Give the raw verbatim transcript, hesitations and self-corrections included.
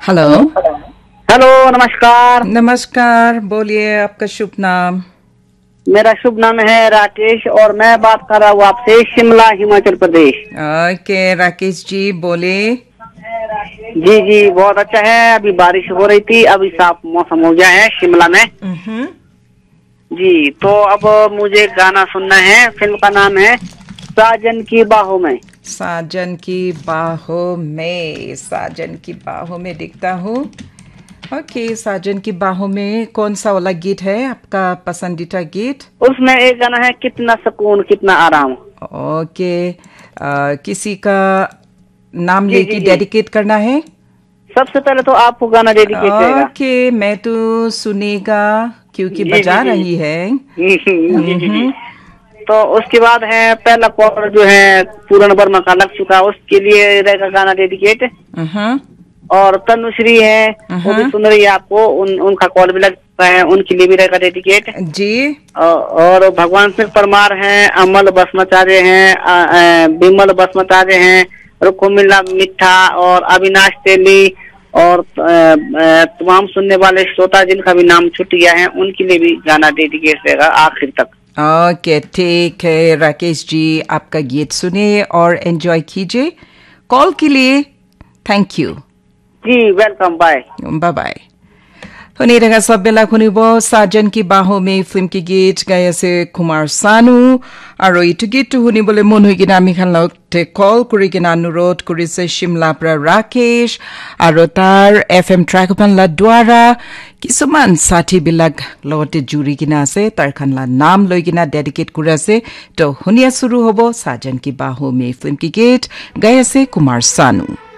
Hello hello, नमस्कार। नमस्कार, बोलिए आपका शुभ नाम। मेरा शुभ नाम है राकेश और मैं बात कर रहा हूँ आपसे शिमला, हिमाचल प्रदेश। ओके राकेश जी, बोलिए। जी जी, बहुत अच्छा है। अभी बारिश हो रही थी, अभी साफ मौसम हो गया है शिमला में। हम्म। जी, तो अब मुझे गाना सुनना है। फिल्म का नाम है साजन की बाहों में। साजन की बाहों में, साजन की बाहों में दिखता हूँ। ओके, साजन की बाहों में कौन सा वाला गीत है आपका पसंदीदा गीत? उसमें एक गाना है कितना सुकून कितना आराम। ओके, आ, किसी का नाम जी जी लेके जी, डेडिकेट करना है? सबसे पहले तो आपको गाना डेडिकेट रहेगा। ओके, मैं तो सुनेगा क्योंकि जी जी बजा जी रही है। जी जी जी जी। हम्म। तो उसके बाद है पहला कॉल जो है पूरन वर्मा का लग चुका, उसके लिए रहेगा गाना डेडिकेट। हम्म। और तनुश्री है, वो भी हम्म। सुन रही है आपको, उन उनका कॉल भी लग चुका है, उनके लिए भी रहेगा डेडिकेट। जी। और भगवान सिंह परमार हैं, अमल बसमाचार्य हैं, अ, अ, विमल बसमाचार्य हैं, रुकुमिला मिठा और अविनाश तेली और अ, अ, तमाम सुनने वाले श्रोता जिनका भी नाम छूट गया है, उनके लिए भी गाना डेडिकेट रहेगा आखिर तक। ओके, ठीक है राकेश जी, आपका गीत सुनिए और एंजॉय कीजिए। कॉल के लिए thank you. Ji, welcome, bye bye bye. শুনি থকা সববিলাক শুনিব সাজন কি বাহমে ফিল্ম কি গীত গাই আছে কুমাৰ সানু আৰু ইটো গীতটো শুনিবলৈ মন হৈ কিনে আমি খান লগতে কল কৰি কিনে অনুৰোধ কৰিছে শিমলাৰ পৰা ৰাকেশ আৰু তাৰ এফ এম ট্ৰেকপানলা দ্বাৰা কিছুমান সাথীবিলাক লগতে জুৰি কিনে আছে তাৰ খানলা নাম লৈ কিনে ডেডিকেট কৰি আছে। তো শুনিয়া শুৰু হ'ব সাজন কি বাহমে ফিল্ম কি গীত গাই আছে কুমাৰ সানু।